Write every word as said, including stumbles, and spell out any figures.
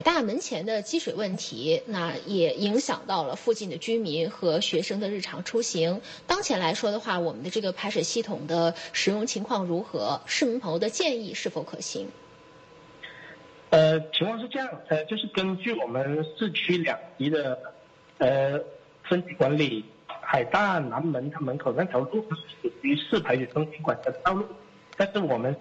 大门前的积水问题，那也影响到了附近的居民和学生的日常出行。当前来说的话，我们的这个排水系统的使用情况如何？市民朋友的建议是否可行？ 呃，情况是这样，呃，就是根据我们市区两级的呃分级管理，海大南门它门口那条路是属于市排水中心管辖的道路，但是我们